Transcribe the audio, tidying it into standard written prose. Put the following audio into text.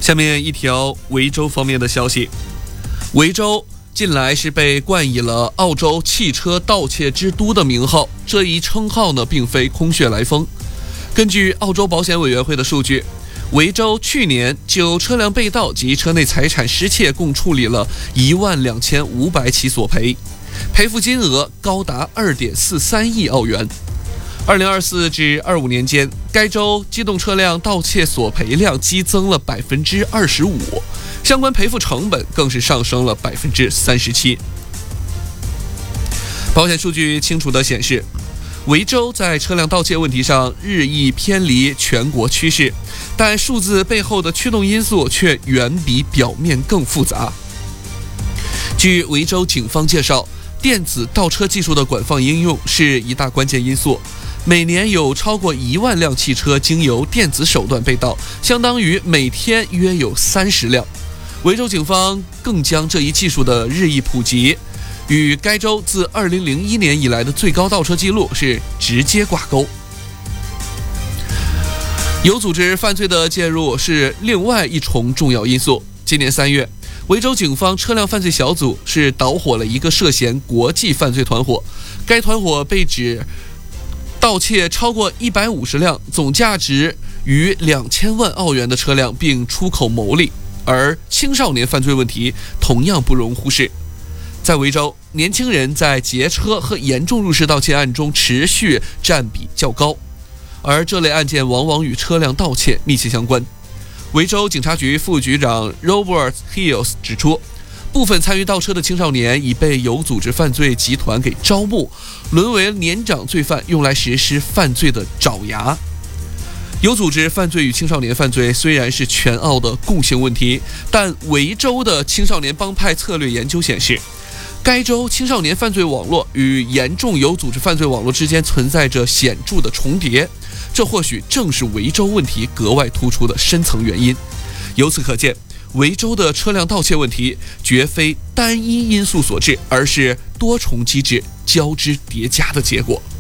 下面一条维州方面的消息，维州近来是被冠以了澳洲汽车盗窃之都的名号，这一称号呢并非空穴来风。根据澳洲保险委员会的数据，维州去年就车辆被盗及车内财产失窃共处理了12500起索赔，赔付金额高达2.43亿澳元。2024至25年间，该州机动车辆盗窃索赔量激增了25%，相关赔付成本更是上升了37%。保险数据清楚地显示，维州在车辆盗窃问题上日益偏离全国趋势，但数字背后的驱动因素却远比表面更复杂。据维州警方介绍，电子盗车技术的广泛应用是一大关键因素。每年有超过1万辆汽车经由电子手段被盗，相当于每天约有30辆。维州警方更将这一技术的日益普及与该州自2001年以来的最高盗车记录是直接挂钩。有组织犯罪的介入是另外一重重要因素。今年3月，维州警方车辆犯罪小组是捣获了一个涉嫌国际犯罪团伙，该团伙被指盗窃超过150辆，总价值逾2000万澳元的车辆，并出口牟利。而青少年犯罪问题同样不容忽视。在维州，年轻人在劫车和严重入室盗窃案中持续占比较高，而这类案件往往与车辆盗窃密切相关。维州警察局副局长 Robert Hills 指出，部分参与盗车的青少年已被有组织犯罪集团给招募，沦为年长罪犯用来实施犯罪的爪牙。有组织犯罪与青少年犯罪虽然是全澳的共性问题，但维州的青少年帮派策略研究显示，该州青少年犯罪网络与严重有组织犯罪网络之间存在着显著的重叠，这或许正是维州问题格外突出的深层原因。由此可见，维州的车辆盗窃问题绝非单一因素所致，而是多重机制交织叠加的结果。